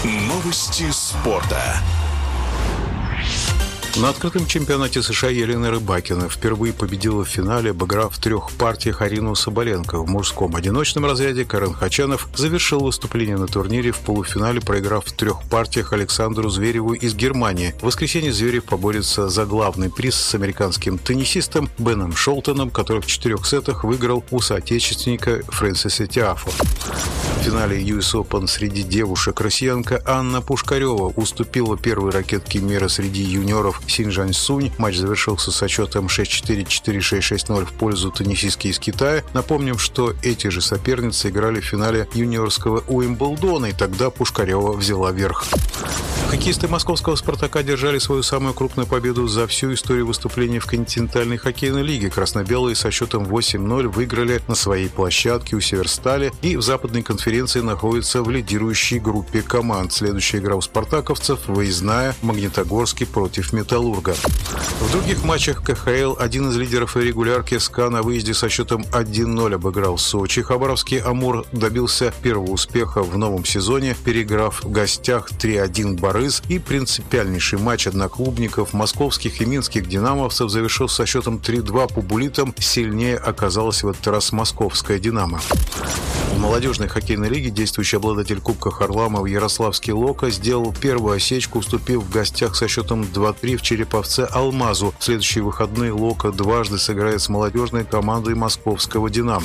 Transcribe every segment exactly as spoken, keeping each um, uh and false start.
Новости спорта. На открытом чемпионате США Елена Рыбакина впервые победила в финале, обыграв в трех партиях Арину Соболенко. В мужском одиночном разряде Карен Хачанов завершил выступление на турнире в полуфинале, проиграв в трех партиях Александру Звереву из Германии. В воскресенье Зверев поборется за главный приз с американским теннисистом Беном Шолтоном, который в четырех сетах выиграл у соотечественника Фрэнсиса Тиафо. В финале ю эс Open среди девушек россиянка Анна Пушкарева уступила первой ракетке мира среди юниоров Синь Жань-Сунь. Матч завершился со счетом шесть четыре, четыре шесть, шесть ноль в пользу теннисистки из Китая. Напомним, что эти же соперницы играли в финале юниорского Уимблдона, и тогда Пушкарева взяла верх. Хоккеисты московского «Спартака» держали свою самую крупную победу за всю историю выступлений в континентальной хоккейной лиге. Красно-белые со счетом восемь ноль выиграли на своей площадке у «Северстали» и в западной конференции находятся в лидирующей группе команд. Следующая игра у спартаковцев – выездная в Магнитогорске против «Металлурга». В других матчах ка ха эл один из лидеров регулярки СКА на выезде со счетом один ноль обыграл Сочи. Хабаровский «Амур» добился первого успеха в новом сезоне, переиграв в гостях три один Борис. И принципиальнейший матч одноклубников московских и минских «Динамовцев» завершился со счетом три два по буллитам. Сильнее оказалась в этот раз московская «Динамо». В молодежной хоккейной лиге действующий обладатель Кубка Харламова Ярославский «Локо» сделал первую осечку, уступив в гостях со счетом два три в Череповце «Алмазу». В следующие выходные «Локо» дважды сыграет с молодежной командой московского «Динамо».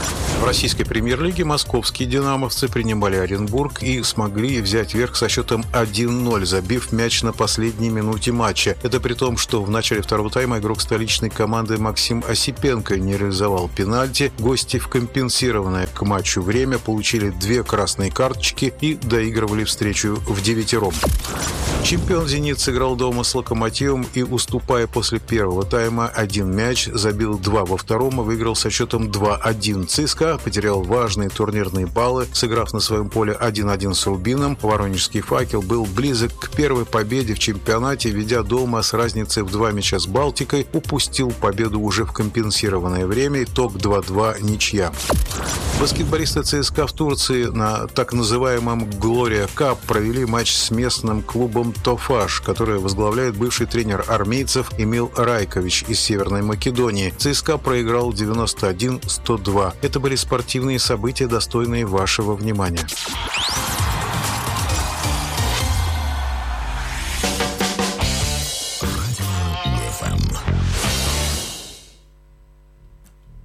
В российской премьер-лиге московские «Динамовцы» принимали Оренбург и смогли взять верх со счетом один ноль, забив мяч на последней минуте матча. Это при том, что в начале второго тайма игрок столичной команды Максим Осипенко не реализовал пенальти. Гости в компенсированное к матчу время получили две красные карточки и доигрывали встречу в девятером. Чемпион «Зенит» сыграл дома с «Локомотивом» и, уступая после первого тайма один мяч, забил два во втором и выиграл со счетом два один. ЦСКА потерял важные турнирные баллы, сыграв на своем поле один один с «Рубином». Воронежский «Факел» был близок к первой победе в чемпионате, ведя дома с разницей в два мяча с «Балтикой», упустил победу уже в компенсированное время, итог два два ничья. Баскетболисты ЦСКА в Турции на так называемом «Глория Кап» провели матч с местным клубом «Тофаш», который возглавляет бывший тренер армейцев Эмил Райкович из Северной Македонии. ЦСКА проиграл девяносто один сто два. Это были спортивные события, достойные вашего внимания.